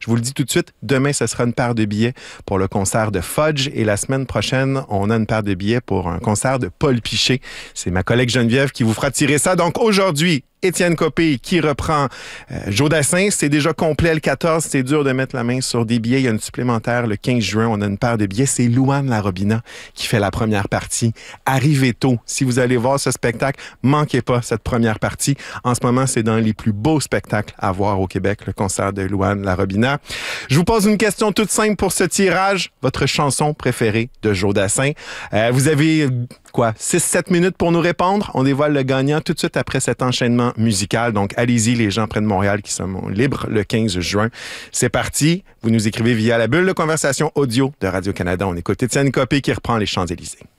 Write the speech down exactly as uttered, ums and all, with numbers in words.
Je vous le dis tout de suite, demain, ce sera une paire de billets pour le concert de Fudge et la semaine prochaine, on a une paire de billets pour un concert de Paul Piché. C'est ma collègue Geneviève qui vous fera tirer ça. Donc aujourd'hui, Étienne Copé qui reprend euh, Joe Dassin. C'est déjà complet le quatorze. C'est dur de mettre la main sur des billets. Il y a une supplémentaire le quinze juin. On a une paire de billets. C'est Louane Larobina qui fait la première partie. Arrivez tôt. Si vous allez voir ce spectacle, manquez pas cette première partie. En ce moment, c'est dans les plus beaux spectacles à voir au Québec, le concert de Louane Larobina. Je vous pose une question toute simple pour ce tirage. Votre chanson préférée de Joe Dassin. Euh, vous avez quoi, six sept minutes pour nous répondre. On dévoile le gagnant tout de suite après cet enchaînement musical. Donc, allez-y, les gens près de Montréal qui sont libres le quinze juin. C'est parti. Vous nous écrivez via la bulle de conversation audio de Radio-Canada. On écoute Étienne Copé qui reprend les Champs-Élysées.